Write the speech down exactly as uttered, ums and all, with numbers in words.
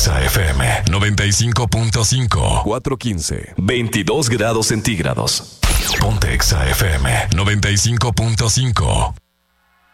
Exa F M noventa y cinco punto cinco. cuatro quince. veintidós grados centígrados. Ponte Exa F M noventa y cinco punto cinco.